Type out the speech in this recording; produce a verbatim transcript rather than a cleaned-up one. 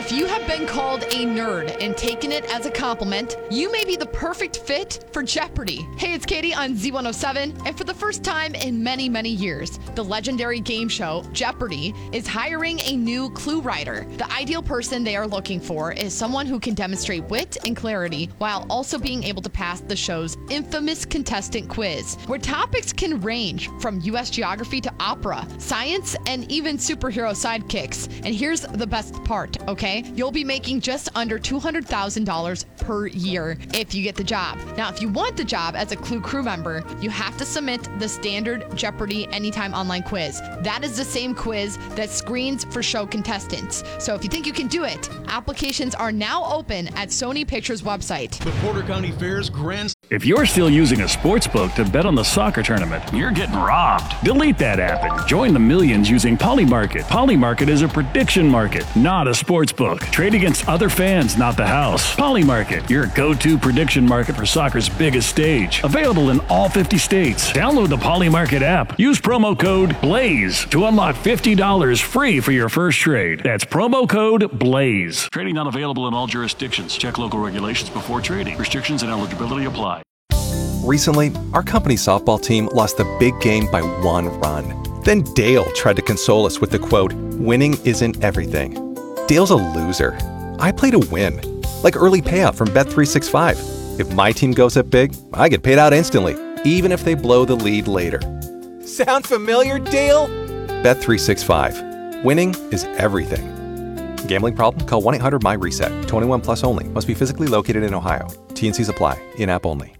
If you have been called a nerd and taken it as a compliment, you may be the perfect fit for Jeopardy! Hey, it's Katie on Z one oh seven, and for the first time in many, many years, the legendary game show Jeopardy! Is hiring a new clue writer. The ideal person they are looking for is someone who can demonstrate wit and clarity while also being able to pass the show's infamous contestant quiz, where topics can range from U S geography to opera, science, and even superhero sidekicks. And here's the best part, okay? You'll be making just under two hundred thousand dollars per year if you get the job. Now, if you want the job as a Clue crew member, you have to submit the standard Jeopardy! Anytime online quiz. That is the same quiz that screens for show contestants. So if you think you can do it, applications are now open at Sony Pictures website. The Porter County Fair's Grand... If you're still using a sports book to bet on the soccer tournament, you're getting robbed. Delete that app and join the millions using Polymarket. Polymarket is a prediction market, not a sports book. Trade against other fans, not the house. Polymarket, your go-to prediction market for soccer's biggest stage. Available in all fifty states. Download the Polymarket app. Use promo code BLAZE to unlock fifty dollars free for your first trade. That's promo code BLAZE. Trading not available in all jurisdictions. Check local regulations before trading. Restrictions and eligibility apply. Recently, our company's softball team lost the big game by one run. Then Dale tried to console us with the quote, "Winning isn't everything." Dale's a loser. I play to win. Like early payout from Bet three sixty-five. If my team goes up big, I get paid out instantly, even if they blow the lead later. Sound familiar, Dale? Bet three sixty-five. Winning is everything. Gambling problem? Call one eight hundred M Y RESET. twenty-one plus only. Must be physically located in Ohio. T and Cs apply. In-app only.